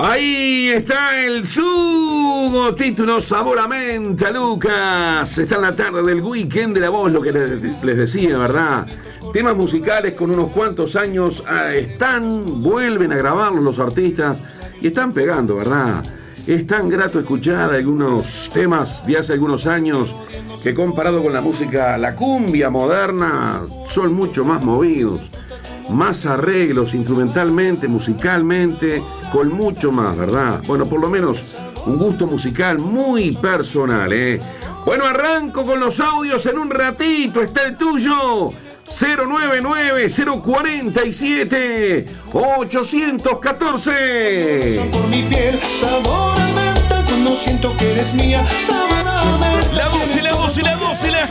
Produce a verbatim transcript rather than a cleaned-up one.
Ahí está el Sugo, título Sabor a Menta, Lucas. Está en la tarde del weekend de La Voz, lo que les, les decía, ¿verdad? Temas musicales con unos cuantos años eh, están, vuelven a grabarlos los artistas y están pegando, ¿verdad? Es tan grato escuchar algunos temas de hace algunos años que comparado con la música, la cumbia moderna, son mucho más movidos. Más arreglos instrumentalmente, musicalmente, con mucho más, ¿verdad? Bueno, por lo menos un gusto musical muy personal, ¿eh? Bueno, arranco con los audios en un ratito. Está el tuyo. cero nueve nueve, cero cuatro siete, ocho uno cuatro. Por mi piel, sabor a menta, cuando siento que eres mía, sabor a menta. La voz y la voz y la voz y la